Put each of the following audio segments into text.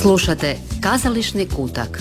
Slušate Kazališni kutak.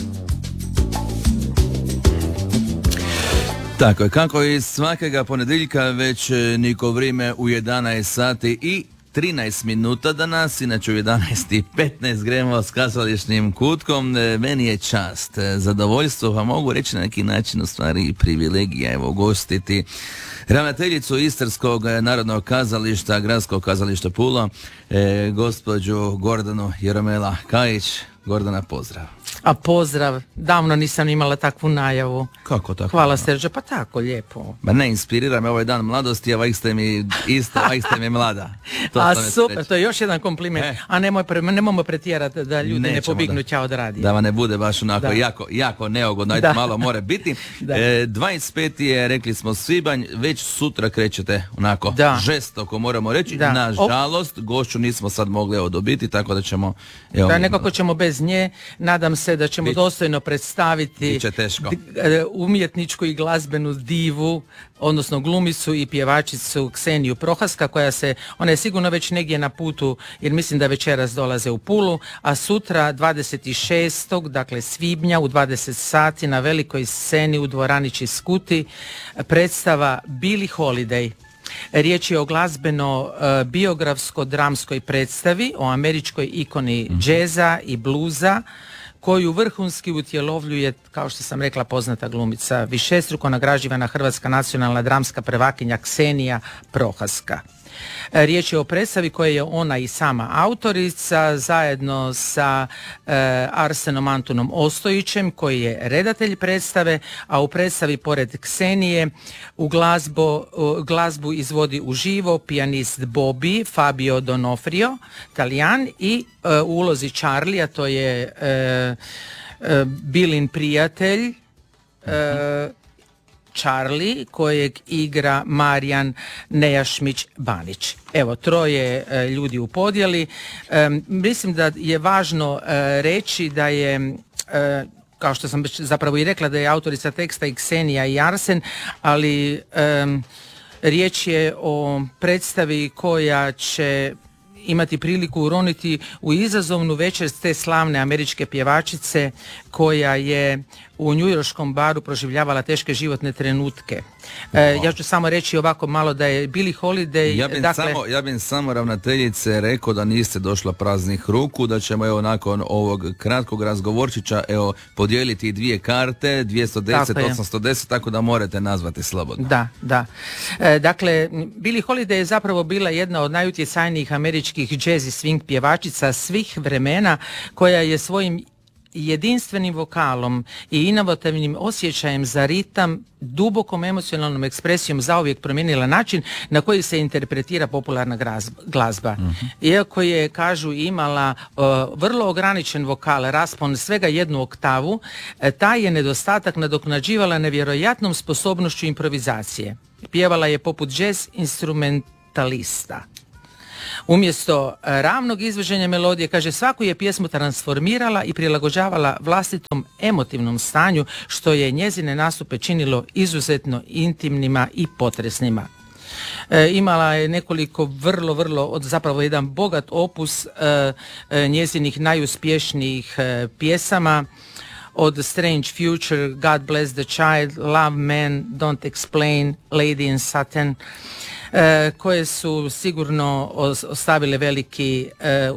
Tako je, kako i svakega ponedjeljka već niko vrijeme u 11 sati i 13 minuta danas, inače u 11:15 gremo s Kazališnim kutkom. Meni je čast, zadovoljstvo, pa mogu reći na neki način u stvari i privilegija, evo, gostiti ravnateljicu Istarskog narodnog kazališta, Gradskog kazališta Pula, gospođu Gordanu Jeromela Kajić. Gordana, pozdrav. A pozdrav, davno nisam imala takvu najavu. Kako tako? Hvala Serđe, pa tako, lijepo. Ma ne, inspirira me ovaj dan mladosti, a ovih ste mi isto, ovih ste mi mlada. A super, to je još jedan kompliment. A nemojmo pretjerati da ljudi ne pobignu ćao od radija. Da vam ne bude baš onako jako neugodno, ajde malo more biti. 25. je, rekli smo, svibanj, već sutra krećete onako žestoko, moramo reći. Nažalost, gošću nismo sad mogli dobiti, tako da ćemo... nekako ćemo bez nje, nadam se da ćemo dostojno predstaviti umjetničku i glazbenu divu, odnosno glumicu i pjevačicu Kseniju Prohaska, ona je sigurno već negdje na putu, jer mislim da večeras dolaze u Pulu, a sutra 26. dakle svibnja u 20 sati na velikoj sceni u dvorani Čiskuti predstava Billie Holiday. Riječ je o glazbeno-biografsko-dramskoj predstavi o američkoj ikoni džeza i bluza, koju vrhunski utjelovljuje, kao što sam rekla, poznata glumica, višestruko nagrađivana hrvatska nacionalna dramska prvakinja Ksenija Prohaska. Riječ je o predstavi koje je ona i sama autorica, zajedno sa Arsenom Antunom Ostojićem, koji je redatelj predstave, a u predstavi pored Ksenije u glazbu izvodi uživo pijanist Bobby Fabio Donofrio, Talijan, i u ulozi Charlie, a to je Billin prijatelj, Charlie, kojeg igra Marijan Nejašmić-Banić. Evo, troje ljudi u podjeli. Mislim da je važno reći da je, kao što sam zapravo i rekla, da je autorica teksta i Ksenija i Arsen, ali riječ je o predstavi koja će imati priliku uroniti u izazovnu večer te slavne američke pjevačice koja je u njujorškom baru proživljavala teške životne trenutke. Ja ću samo reći ovako malo da je Billie Holiday... Ja bih samo ravnateljice rekao da niste došla praznih ruku, da ćemo nakon ovog kratkog razgovorčića podijeliti dvije karte, 210, 810, tako da morate nazvati slobodno. Da. Dakle, Billie Holiday je zapravo bila jedna od najutjecajnijih američkih jazz i swing pjevačica svih vremena, koja je svojim jedinstvenim vokalom i inovativnim osjećajem za ritam, dubokom emocionalnom ekspresijom zauvijek promijenila način na koji se interpretira popularna glazba. Iako je, kažu, imala vrlo ograničen vokal, raspon svega jednu oktavu, taj je nedostatak nadoknađivala nevjerojatnom sposobnošću improvizacije. Pjevala je poput jazz instrumentalista. Umjesto ravnog izvođenja melodije, kaže, svaku je pjesmu transformirala i prilagođavala vlastitom emotivnom stanju, što je njezine nastupe činilo izuzetno intimnima i potresnima. Imala je nekoliko zapravo jedan bogat opus njezinih najuspješnijih pjesama, od Strange Future, God Bless the Child, Love Man, Don't Explain, Lady in Satin, koje su sigurno ostavile veliki